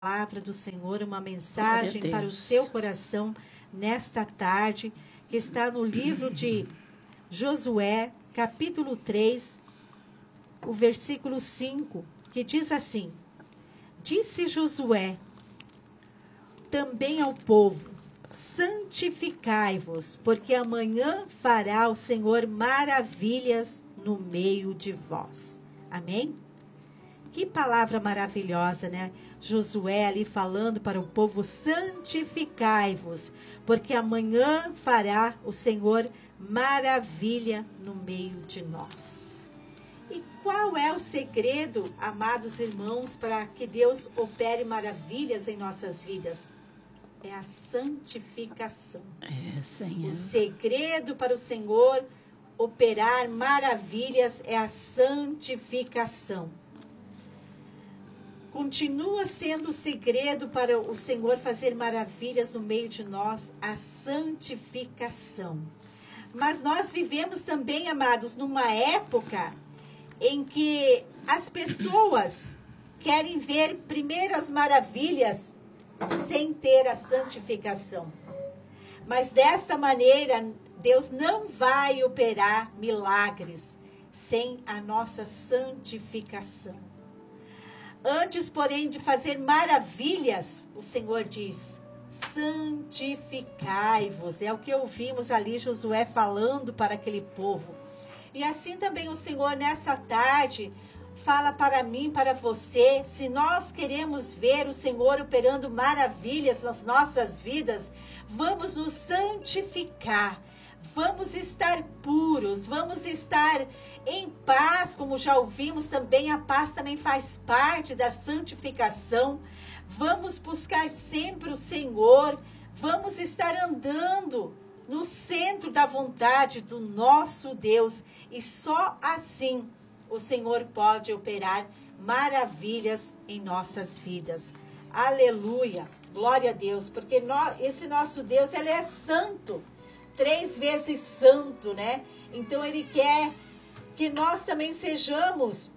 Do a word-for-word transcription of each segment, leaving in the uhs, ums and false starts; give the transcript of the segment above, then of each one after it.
Palavra do Senhor, uma mensagem para o seu coração nesta tarde, que está no livro de Josué, capítulo três, o versículo cinco, que diz assim: Disse Josué também ao povo: santificai-vos, porque amanhã fará o Senhor maravilhas no meio de vós. Amém? Que palavra maravilhosa, né? Josué ali falando para o povo: santificai-vos, porque amanhã fará o Senhor maravilha no meio de nós. E qual é o segredo, amados irmãos, para que Deus opere maravilhas em nossas vidas? É a santificação. É, Senhor. O segredo para o Senhor operar maravilhas é a santificação. Continua sendo o segredo para o Senhor fazer maravilhas no meio de nós, a santificação. Mas nós vivemos também, amados, numa época em que as pessoas querem ver primeiro as maravilhas sem ter a santificação. Mas desta maneira, Deus não vai operar milagres sem a nossa santificação. Antes, porém, de fazer maravilhas, o Senhor diz: santificai-vos. É o que ouvimos ali Josué falando para aquele povo. E assim também o Senhor, nessa tarde, fala para mim, para você: se nós queremos ver o Senhor operando maravilhas nas nossas vidas, vamos nos santificar. Vamos estar puros, vamos estar em paz, como já ouvimos também, a paz também faz parte da santificação. Vamos buscar sempre o Senhor, vamos estar andando no centro da vontade do nosso Deus. E só assim o Senhor pode operar maravilhas em nossas vidas. Aleluia, glória a Deus, porque nós, esse nosso Deus, ele é santo. Três vezes santo, né? Então ele quer que nós também sejamos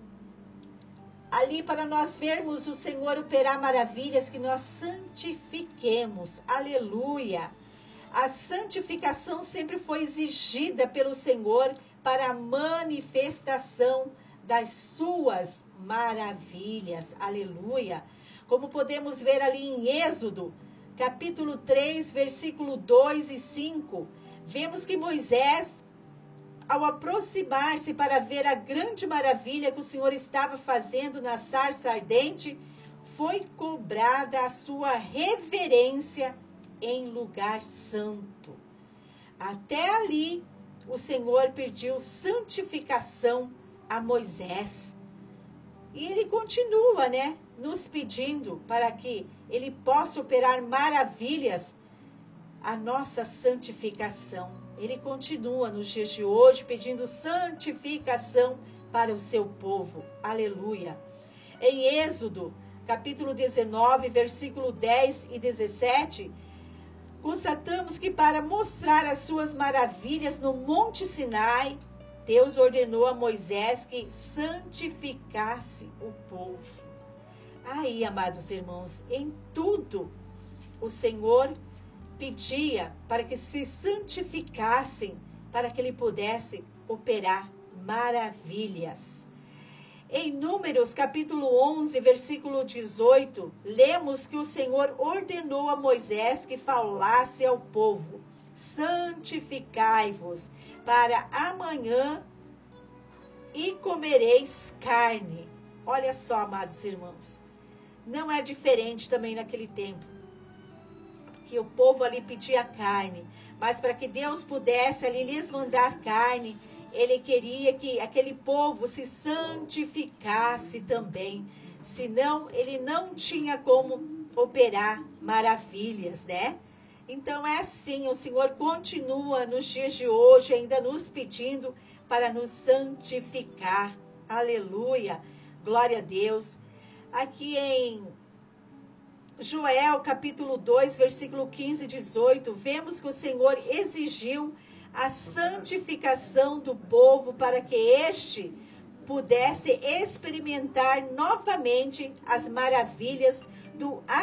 ali para nós vermos o Senhor operar maravilhas, que nós santifiquemos. Aleluia! A santificação sempre foi exigida pelo Senhor para a manifestação das suas maravilhas. Aleluia! Como podemos ver ali em Êxodo, capítulo três, versículo dois e cinco, vemos que Moisés, ao aproximar-se para ver a grande maravilha que o Senhor estava fazendo na sarça ardente, foi cobrada a sua reverência em lugar santo. Até ali, o Senhor pediu santificação a Moisés. E ele continua, né, nos pedindo para que ele possa operar maravilhas, a nossa santificação. Ele continua nos dias de hoje pedindo santificação para o seu povo. Aleluia. Em Êxodo, capítulo dezenove, versículo dez e dezessete, constatamos que para mostrar as suas maravilhas no Monte Sinai, Deus ordenou a Moisés que santificasse o povo. Aí, amados irmãos, em tudo o Senhor pedia para que se santificassem, para que ele pudesse operar maravilhas. Em Números, capítulo onze, versículo dezoito, lemos que o Senhor ordenou a Moisés que falasse ao povo: santificai-vos para amanhã e comereis carne. Olha só, amados irmãos, não é diferente também naquele tempo, que o povo ali pedia carne, mas para que Deus pudesse ali lhes mandar carne, ele queria que aquele povo se santificasse também, senão ele não tinha como operar maravilhas, né? Então é assim, o Senhor continua nos dias de hoje ainda nos pedindo para nos santificar. Aleluia, glória a Deus. Aqui em Joel, capítulo dois, versículo quinze e dezoito, vemos que o Senhor exigiu a santificação do povo para que este pudesse experimentar novamente as maravilhas do